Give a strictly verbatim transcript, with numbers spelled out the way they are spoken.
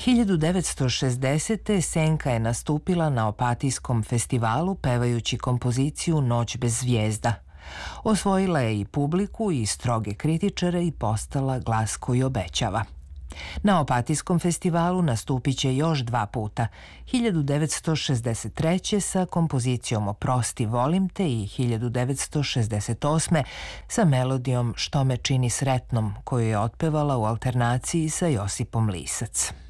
hiljadu devetsto šezdesete. Senka je nastupila na Opatijskom festivalu pevajući kompoziciju Noć bez zvijezda. Osvojila je i publiku i stroge kritičare i postala glas koji obećava. Na Opatijskom festivalu nastupit će još dva puta, hiljadu devetsto šezdeset treće. sa kompozicijom Oprosti, volim te i hiljadu devetsto šezdeset osme. sa melodijom Što me čini sretnom, koju je otpevala u alternaciji sa Josipom Lisac.